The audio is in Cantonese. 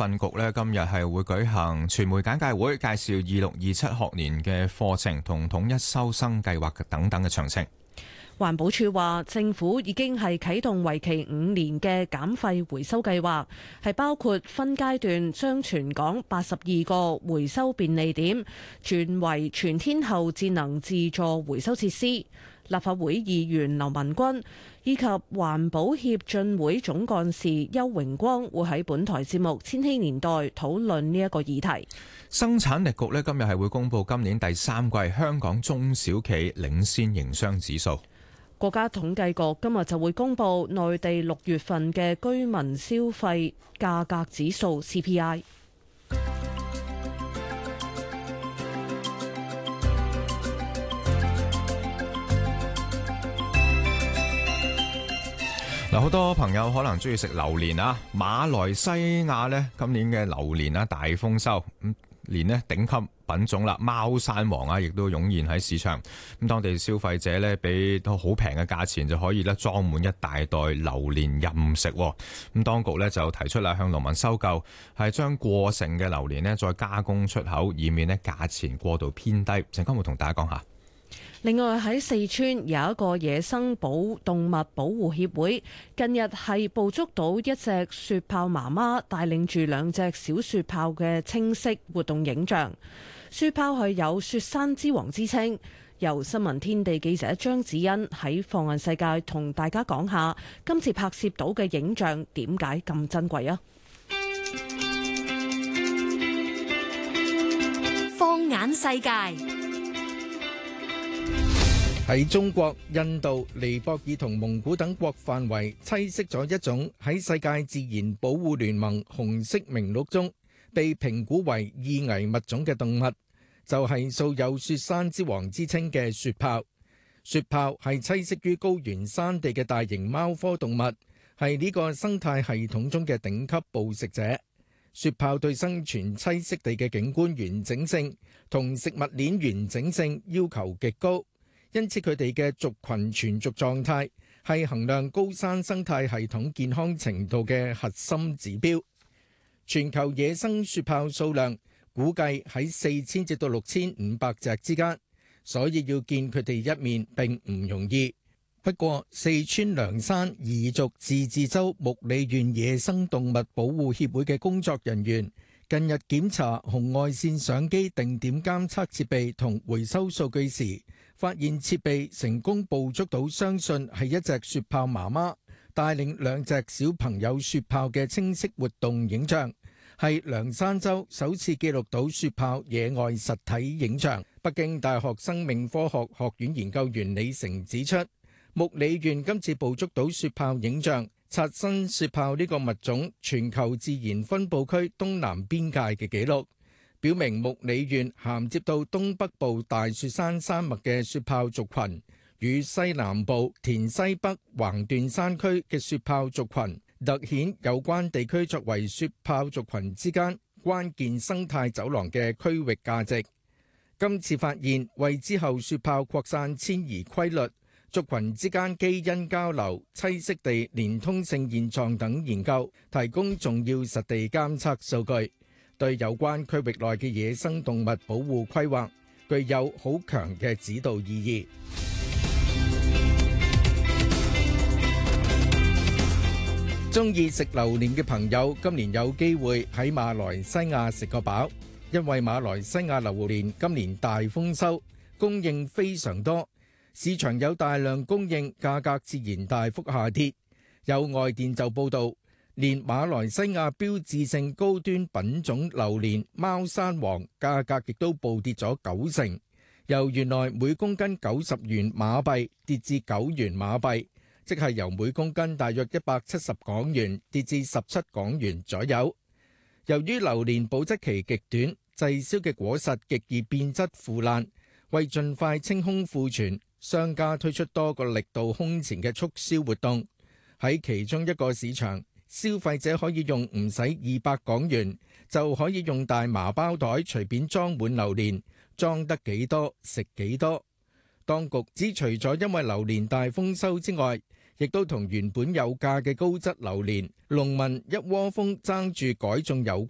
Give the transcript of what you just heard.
訓局咧今日係會舉行傳媒簡介會，介紹2627學年嘅課程同統一收生計劃等等嘅詳情。 環保署話，政府已經係啟動為期5年嘅減廢回收計劃，係包括分階段將全港82個回收便利點轉為全天候智能自助回收設施。立法會議員劉文君以及環保協進會總幹事邱榮光會喺本台節目《千禧年代》討論呢一個議題。 生產力局咧今日係會公布今年第3季香港中小企領先營商指數。 國家統計局今日就會公布內地6月份嘅居民消費價格指數 CPI。 嗱，好多朋友可能中意食榴蓮啊！馬來西亞呢今年嘅榴蓮啊大豐收，連呢頂級品種啦貓山王啊，亦都湧現喺市場。咁當地消費者呢俾到好平嘅價錢就可以咧裝滿一大袋榴蓮任食。咁當局呢就提出啦，向農民收購，係將過剩嘅榴蓮呢再加工出口，以免呢價錢過度偏低。陣間會同大家講下。 另外喺四川有一個野生動物保護協會，近日係捕捉到一隻雪豹媽媽帶領住2隻小雪豹嘅清晰活動影像。雪豹係有雪山之王之稱。由新聞天地記者張子欣喺放眼世界同大家講下今次拍攝到嘅影像點解咁珍貴啊！ 放眼世界。 喺中國、印度、尼泊爾同蒙古等國範圍棲息咗一種喺世界自然保護聯盟紅色名錄中被評估為易危物種嘅動物，就係素有雪山之王之稱嘅雪豹。雪豹係棲息於高原山地嘅大型貓科動物，係呢個生態系統中嘅頂級捕食者。雪豹對生存棲息地嘅景觀完整性同食物鏈完整性要求極高。因此佢哋嘅族群存續狀態係衡量高山生態系統健康程度嘅核心指標。全球野生雪豹數量估計喺4000至到6500隻之間，所以要見佢哋一面並唔容易。不過四川涼山彝族自治州木里縣野生動物保護協會嘅工作人員近日檢查紅外線相機定點監測設備同回收數據時，發現設備成功捕捉到相信係一隻雪豹媽媽帶領2隻小朋友雪豹嘅清晰活動影像，係涼山州首次記錄到雪豹野外實體影像。北京大學生命科學學院研究員李成指出，木里縣今次捕捉到雪豹影像，刷新雪豹呢個物種全球自然分佈區東南邊界嘅紀錄，表明木里縣銜接到東北部大雪山山脈嘅雪豹族群，與西南部滇西北橫斷山區嘅雪豹族群，凸顯有關地區作為雪豹族群之間關鍵生態走廊嘅區域價值。今次發現為之後雪豹擴散遷移規律、族群之間基因交流、棲息地連通性現狀等研究提供重要實地監測數據，對有關區域內嘅野生動物保護規劃具有好強嘅指導意義。中意食榴蓮嘅朋友，今年有機會喺馬來西亞食個飽，因為馬來西亞榴蓮今年大豐收，供應非常多。市場有大量供應，價格自然大幅下跌。有外電就報道，連馬來西亞標誌性高端品種榴蓮貓山王價格亦都暴跌咗90%，由原來每公斤90元馬幣跌至9元馬幣，即係由每公斤大約170港元跌至17港元左右。由於榴蓮保質期極短，滯銷嘅果實極易變質腐爛，為盡快清空庫存，商家推出多個力度空前嘅促銷活動。喺其中一個市場，消費者可以用唔使200港元就可以用大麻包袋隨便裝滿榴蓮，裝得幾多食幾多。當局指除咗因為榴蓮大豐收之外，亦都同原本有價嘅高質榴蓮農民一窩蜂爭住改種有